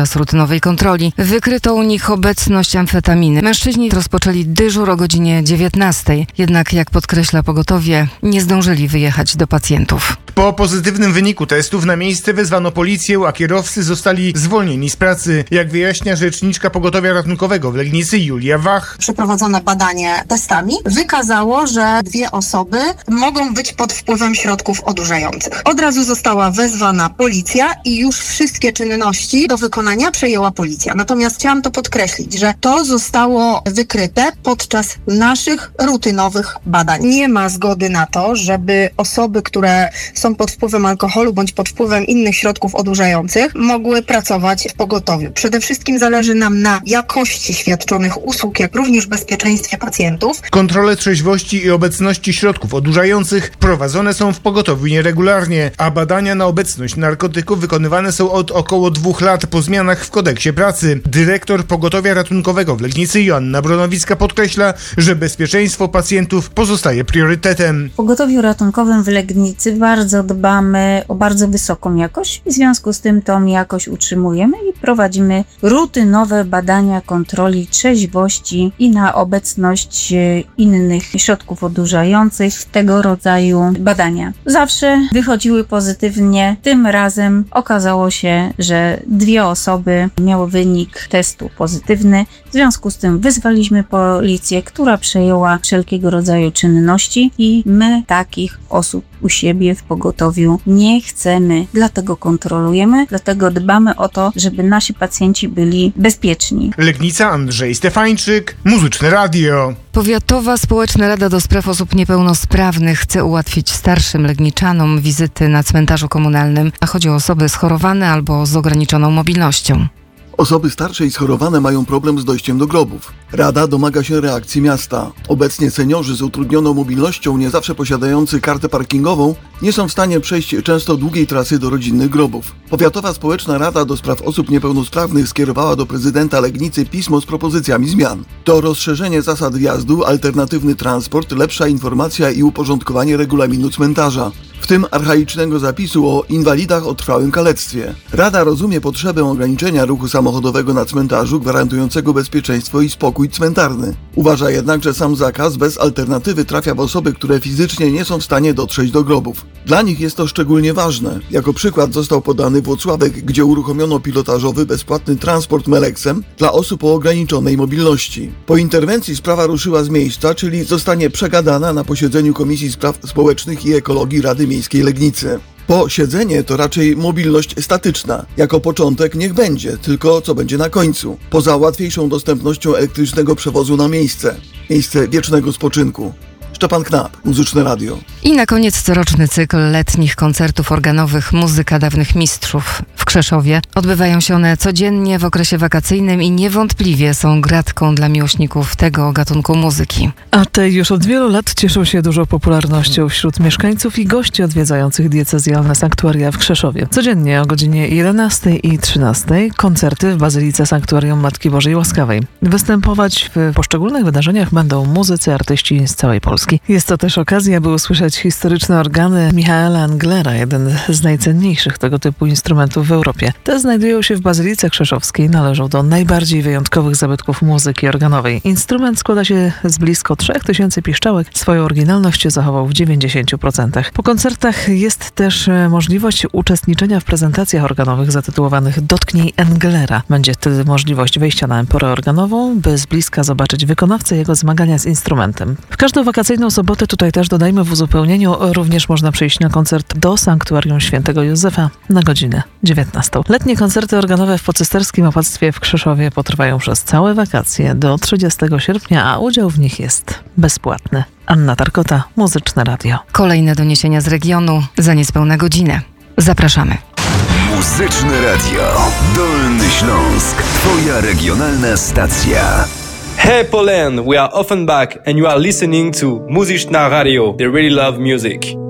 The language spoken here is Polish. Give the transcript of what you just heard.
Z rutynowej kontroli wykryto u nich obecność amfetaminy. Mężczyźni rozpoczęli dyżur o godzinie 19, jednak jak podkreśla pogotowie, nie zdążyli wyjechać do pacjentów. Po pozytywnym wyniku testów na miejsce wezwano policję, a kierowcy zostali zwolnieni z pracy. Jak wyjaśnia rzeczniczka pogotowia ratunkowego w Legnicy Julia Wach. Przeprowadzone badanie testami wykazało, że 2 osoby mogą być pod wpływem środków odurzających. Od razu została wezwana policja i już wszystkie czynności do wykonania przejęła policja. Natomiast chciałam to podkreślić, że to zostało wykryte podczas naszych rutynowych badań. Nie ma zgody na to, żeby osoby, które są pod wpływem alkoholu bądź pod wpływem innych środków odurzających mogły pracować w pogotowiu. Przede wszystkim zależy nam na jakości świadczonych usług, jak również bezpieczeństwie pacjentów. Kontrole trzeźwości i obecności środków odurzających prowadzone są w pogotowiu nieregularnie, a badania na obecność narkotyków wykonywane są od około 2 lat po zmianach w kodeksie pracy. Dyrektor pogotowia ratunkowego w Legnicy Joanna Bronowicka podkreśla, że bezpieczeństwo pacjentów pozostaje priorytetem. W pogotowiu ratunkowym w Legnicy bardzo dbamy o bardzo wysoką jakość. W związku z tym tą jakość utrzymujemy i prowadzimy rutynowe badania kontroli trzeźwości i na obecność innych środków odurzających, tego rodzaju badania. Zawsze wychodziły pozytywnie. Tym razem okazało się, że 2 osoby miały wynik testu pozytywny. W związku z tym wezwaliśmy policję, która przejęła wszelkiego rodzaju czynności i my takich osób u siebie w pogotowiu nie chcemy. Dlatego kontrolujemy, dlatego dbamy o to, żeby nasi pacjenci byli bezpieczni. Legnica, Andrzej Stefańczyk, Muzyczne Radio. Powiatowa Społeczna Rada do Spraw Osób Niepełnosprawnych chce ułatwić starszym legniczanom wizyty na cmentarzu komunalnym, a chodzi o osoby schorowane albo z ograniczoną mobilnością. Osoby starsze i schorowane mają problem z dojściem do grobów. Rada domaga się reakcji miasta. Obecnie seniorzy z utrudnioną mobilnością, nie zawsze posiadający kartę parkingową, nie są w stanie przejść często długiej trasy do rodzinnych grobów. Powiatowa Społeczna Rada do Spraw Osób Niepełnosprawnych skierowała do prezydenta Legnicy pismo z propozycjami zmian. To rozszerzenie zasad wjazdu, alternatywny transport, lepsza informacja i uporządkowanie regulaminu cmentarza, w tym archaicznego zapisu o inwalidach o trwałym kalectwie. Rada rozumie potrzebę ograniczenia ruchu samochodowego na cmentarzu, gwarantującego bezpieczeństwo i spokój cmentarny. Uważa jednak, że sam zakaz bez alternatywy trafia w osoby, które fizycznie nie są w stanie dotrzeć do grobów. Dla nich jest to szczególnie ważne. Jako przykład został podany Włocławek, gdzie uruchomiono pilotażowy, bezpłatny transport Meleksem dla osób o ograniczonej mobilności. Po interwencji sprawa ruszyła z miejsca, czyli zostanie przegadana na posiedzeniu Komisji Spraw Społecznych i Ekologii Rady Miejskiej Legnicy. Posiedzenie to raczej mobilność statyczna. Jako początek niech będzie, tylko co będzie na końcu. Poza łatwiejszą dostępnością elektrycznego przewozu na miejsce wiecznego spoczynku. Szczepan Knap, Muzyczne Radio. I na koniec coroczny cykl letnich koncertów organowych Muzyka dawnych mistrzów w Krzeszowie. Odbywają się one codziennie w okresie wakacyjnym i niewątpliwie są gratką dla miłośników tego gatunku muzyki. A te już od wielu lat cieszą się dużą popularnością wśród mieszkańców i gości odwiedzających diecezjalne sanktuaria w Krzeszowie. Codziennie o godzinie 11 i 13 koncerty w Bazylice Sanktuarium Matki Bożej Łaskawej. Występować w poszczególnych wydarzeniach będą muzycy, artyści z całej Polski. Jest to też okazja, by usłyszeć historyczne organy Michaela Englera, jeden z najcenniejszych tego typu instrumentów w Europie. Te znajdują się w Bazylice Krzeszowskiej, należą do najbardziej wyjątkowych zabytków muzyki organowej. Instrument składa się z blisko 3000 piszczałek. Swoją oryginalność zachował w 90%. Po koncertach jest też możliwość uczestniczenia w prezentacjach organowych zatytułowanych Dotknij Englera. Będzie wtedy możliwość wejścia na emporę organową, by z bliska zobaczyć wykonawcę jego zmagania z instrumentem. W każdą wakacyjną sobotę, tutaj też dodajmy w uzupełnieniu, również można przyjść na koncert do Sanktuarium Świętego Józefa na godzinę 19. Letnie koncerty organowe w pocysterskim opactwie w Krzeszowie potrwają przez całe wakacje do 30 sierpnia, a udział w nich jest bezpłatny. Anna Tarkota, Muzyczne Radio. Kolejne doniesienia z regionu za niespełna godzinę. Zapraszamy. Muzyczne Radio. Dolny Śląsk. Twoja regionalna stacja. Hey Poland, we are Offenbach and you are listening to Muzyczna Radio. They really love music.